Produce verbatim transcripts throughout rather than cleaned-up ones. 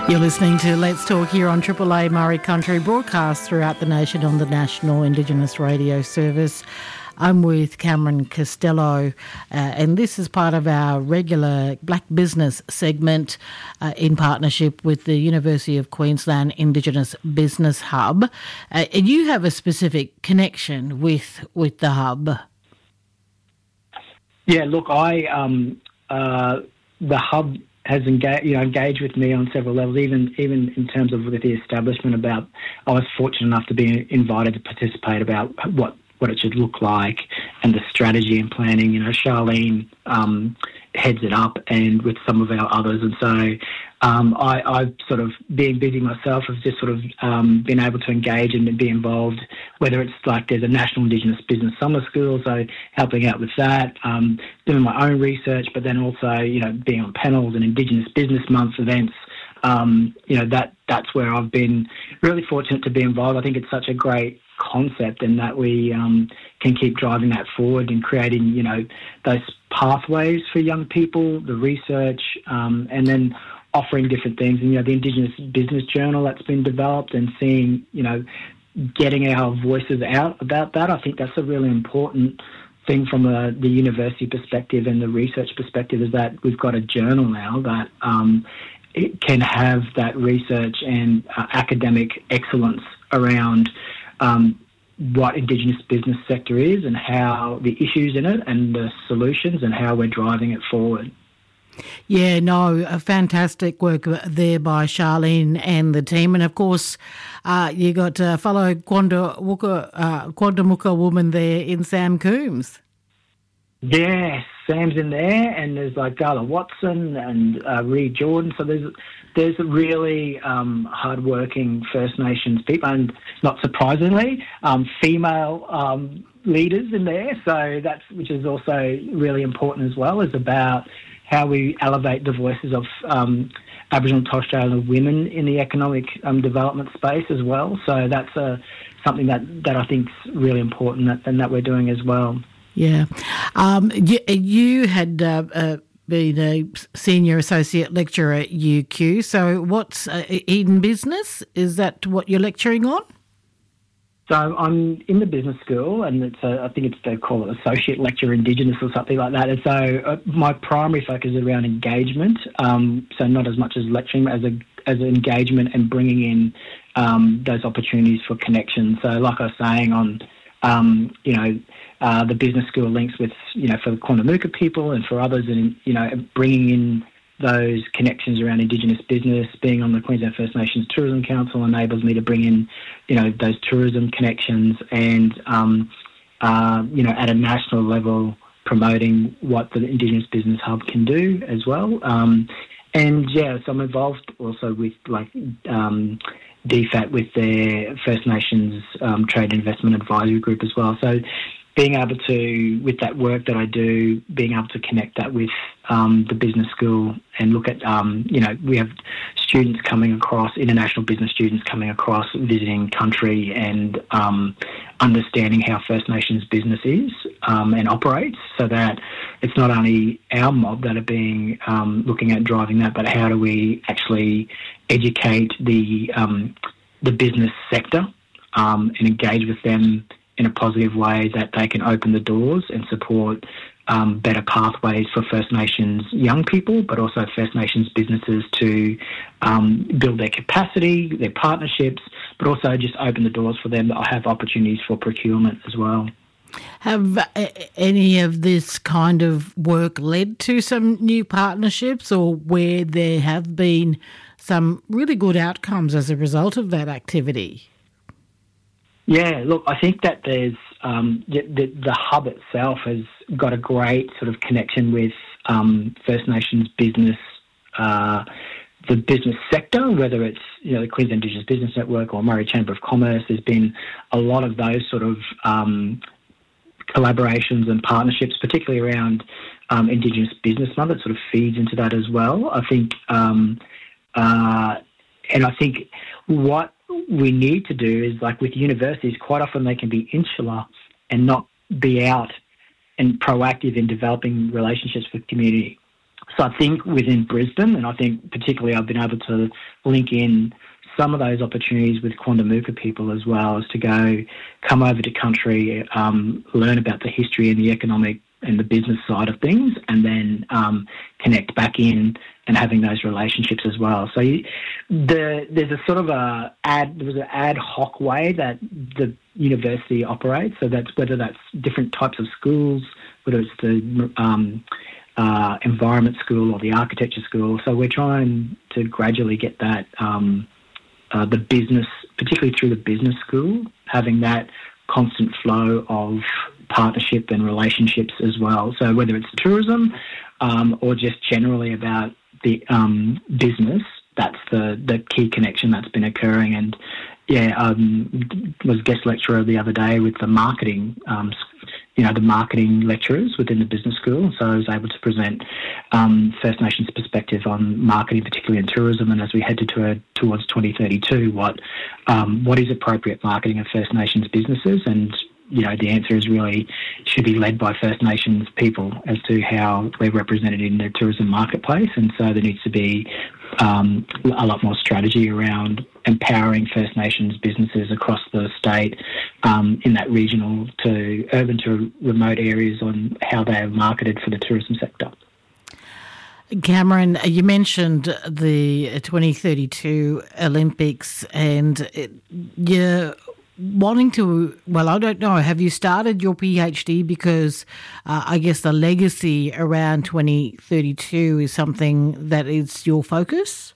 You're listening to Let's Talk here on Triple A Murray Country, broadcast throughout the nation on the National Indigenous Radio Service. I'm with Cameron Costello, uh, and this is part of our regular Black Business segment uh, in partnership with the University of Queensland Indigenous Business Hub. Uh, and you have a specific connection with with the hub. Yeah, look, I um, uh, the hub has engaged, you know, engaged with me on several levels, even even in terms of with the establishment. About I was fortunate enough to be invited to participate about what. what it should look like and the strategy and planning. You know, Charlene um, heads it up and with some of our others. And so um, I, I've sort of, being busy myself, have just sort of um, been able to engage and be involved, whether it's like there's a National Indigenous Business Summer School, so helping out with that, um, doing my own research, but then also, you know, being on panels and Indigenous Business Month events. Um, you know, that that's where I've been really fortunate to be involved. I think it's such a great concept, and that we um, can keep driving that forward and creating, you know, those pathways for young people, the research, um, and then offering different things. And, you know, the Indigenous Business Journal that's been developed and seeing, you know, getting our voices out about that. I think that's a really important thing from a, the university perspective and the research perspective, is that we've got a journal now that um, it can have that research and uh, academic excellence around um, what Indigenous business sector is and how the issues in it and the solutions and how we're driving it forward. Yeah, no, a fantastic work there by Charlene and the team. And, of course, uh, you got a fellow Quandamooka, uh, Quandamooka woman there in Sam Coombs. Yeah, Sam's in there, and there's like Gala Watson and uh, Reed Jordan. So there's there's really um, hard-working First Nations people, and not surprisingly, um, female um, leaders in there. So that's which is also really important as well, is about how we elevate the voices of um, Aboriginal and Torres Strait Islander women in the economic um, development space as well. So that's uh, something that, that I think is really important that, and that we're doing as well. Yeah. Um, you, you had uh, uh, been a senior associate lecturer at U Q, so what's uh, in business? Is that what you're lecturing on? So I'm in the business school, and it's a, I think it's they call it associate lecturer Indigenous or something like that. And so uh, my primary focus is around engagement. Um, so not as much as lecturing, as a as an engagement and bringing in um, those opportunities for connection. So like I was saying, on um, you know uh, the business school links with you know for the Quandamooka people and for others, and you know bringing in those connections around Indigenous business. Being on the Queensland First Nations Tourism Council enables me to bring in, you know, those tourism connections and, um, uh, you know, at a national level, promoting what the Indigenous Business Hub can do as well. Um, and, yeah, so I'm involved also with, like, um, D FAT with their First Nations um, Trade Investment Advisory Group as well. So being able to, with that work that I do, being able to connect that with um, the business school and look at, um, you know, we have students coming across, international business students coming across, visiting country and um, understanding how First Nations business is um, and operates, so that it's not only our mob that are being um, looking at driving that, but how do we actually educate the um, the business sector um, and engage with them in a positive way, that they can open the doors and support um, better pathways for First Nations young people, but also First Nations businesses to um, build their capacity, their partnerships, but also just open the doors for them that have opportunities for procurement as well. Have any of this kind of work led to some new partnerships, or where there have been some really good outcomes as a result of that activity? Yeah, look, I think that there's um, the, the, the hub itself has got a great sort of connection with um, First Nations business, uh, the business sector, whether it's you know the Queensland Indigenous Business Network or Murray Chamber of Commerce. There's been a lot of those sort of um, collaborations and partnerships, particularly around um, Indigenous Business Month. That sort of feeds into that as well. I think, um, uh, and I think what we need to do is, like with universities, quite often they can be insular and not be out and proactive in developing relationships with community. So I think within Brisbane, and I think particularly I've been able to link in some of those opportunities with Quandamooka people as well, as to go, come over to country, um, learn about the history and the economic and the business side of things, and then um, connect back in and having those relationships as well. So you, the, there's a sort of a ad, there was an ad hoc way that the university operates. So that's whether that's different types of schools, whether it's the um, uh, environment school or the architecture school. So we're trying to gradually get that, um, uh, the business, particularly through the business school, having that constant flow of partnership and relationships as well. So whether it's tourism um, or just generally about the um, business, that's the, the key connection that's been occurring. And yeah, um, was guest lecturer the other day with the marketing, um, you know, the marketing lecturers within the business school. So I was able to present um, First Nations perspective on marketing, particularly in tourism, and as we head to, uh, towards twenty thirty-two, what um, what is appropriate marketing of First Nations businesses. And you know, the answer is really should be led by First Nations people as to how we're represented in the tourism marketplace. And so there needs to be um, a lot more strategy around empowering First Nations businesses across the state um, in that regional to urban to remote areas on how they are marketed for the tourism sector. Cameron, you mentioned the twenty thirty-two Olympics, and you're wanting to, well, I don't know, have you started your PhD? Because uh, I guess the legacy around twenty thirty-two is something that is your focus?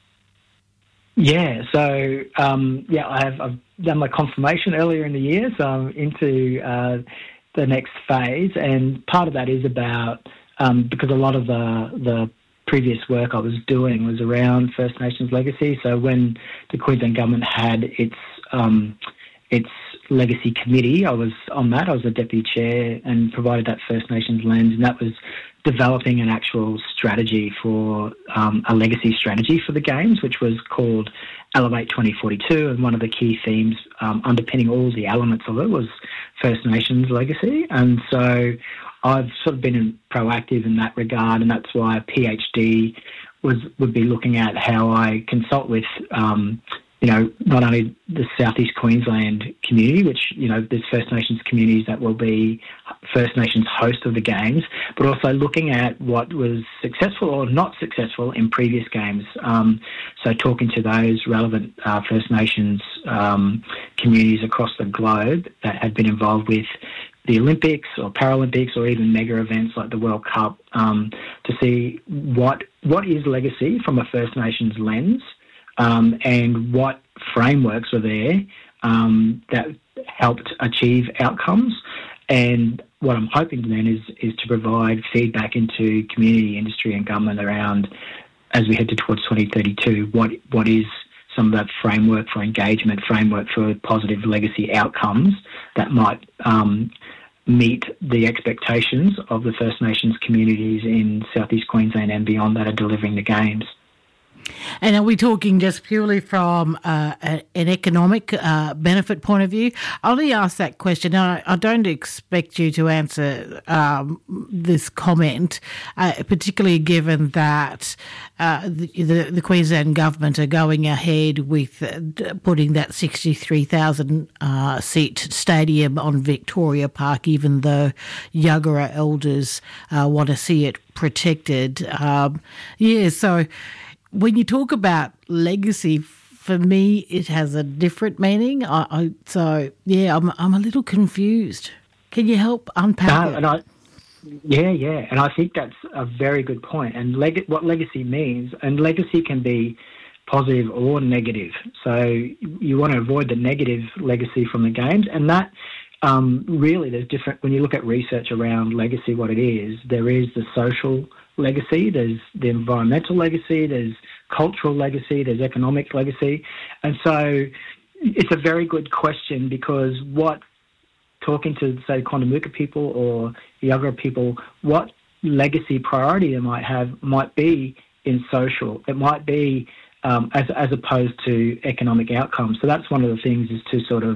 Yeah, so, um, yeah, I have, I've done my confirmation earlier in the year, so I'm into uh, the next phase, and part of that is about, um, because a lot of the, the previous work I was doing was around First Nations legacy. So when the Queensland Government had its um, its legacy committee, I was on that. I was the deputy chair and provided that First Nations lens, and that was developing an actual strategy for um, a legacy strategy for the Games, which was called Elevate twenty forty-two, and one of the key themes um, underpinning all the elements of it was First Nations legacy. And so I've sort of been proactive in that regard, and that's why a PhD was would be looking at how I consult with um, you know, not only the Southeast Queensland community, which, you know, there's First Nations communities that will be First Nations host of the Games, but also looking at what was successful or not successful in previous Games. Um, so talking to those relevant uh, First Nations um, communities across the globe that had been involved with the Olympics or Paralympics or even mega events like the World Cup, um, to see what what is legacy from a First Nations lens. Um, and what frameworks were there um, that helped achieve outcomes. And what I'm hoping then is is to provide feedback into community, industry and government around, as we head to towards twenty thirty-two, what what is some of that framework for engagement, framework for positive legacy outcomes that might um, meet the expectations of the First Nations communities in Southeast Queensland and beyond that are delivering the Games. And are we talking just purely from uh, an economic uh, benefit point of view? I only ask that question. I, I don't expect you to answer um, this comment, uh, particularly given that uh, the, the, the Queensland government are going ahead with uh, putting that sixty-three thousand uh, seat stadium on Victoria Park, even though Yagara elders uh, want to see it protected. Um, yeah, so when you talk about legacy, for me, it has a different meaning. I, I, so, yeah, I'm I'm a little confused. Can you help unpack no, it? And I, yeah, yeah, and I think that's a very good point. And leg- what legacy means, and legacy can be positive or negative. So you want to avoid the negative legacy from the Games, and that um, really there's different. When you look at research around legacy, what it is, there is the social legacy, there's the environmental legacy, there's cultural legacy, there's economic legacy. And so it's a very good question, because what, talking to, say, Quandamooka people or Yagara people, what legacy priority they might have might be in social. It might be um, as as opposed to economic outcomes. So that's one of the things, is to sort of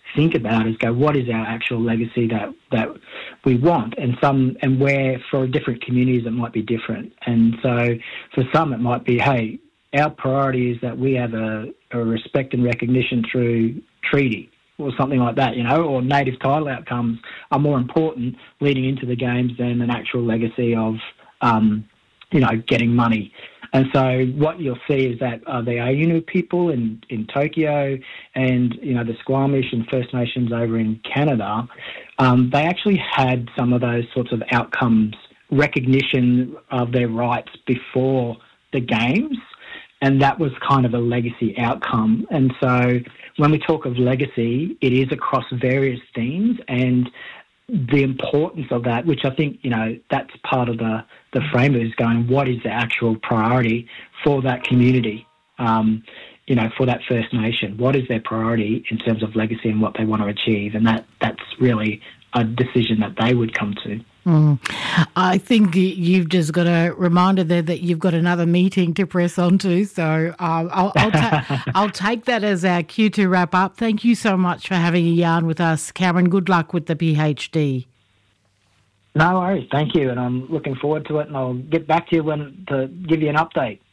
think about is go, what is our actual legacy that that we want? And some and where for different communities it might be different. And so for some it might be, hey, our priority is that we have a, a respect and recognition through treaty or something like that, you know, or native title outcomes are more important leading into the games than an actual legacy of, um, you know, getting money. And so what you'll see is that uh, the Ainu people in, in Tokyo and, you know, the Squamish and First Nations over in Canada, um, they actually had some of those sorts of outcomes, recognition of their rights before the games. And that was kind of a legacy outcome. And so when we talk of legacy, it is across various themes, and the importance of that, which I think, you know, that's part of the, the framework, is going, what is the actual priority for that community, um, you know, for that First Nation? What is their priority in terms of legacy and what they want to achieve? And that that's really a decision that they would come to. Mm. I think you've just got a reminder there that you've got another meeting to press on to, so um, I'll, I'll, ta- I'll take that as our cue to wrap up. Thank you so much for having a yarn with us, Cameron. Good luck with the PhD. No worries, thank you, and I'm looking forward to it, and I'll get back to you when to give you an update.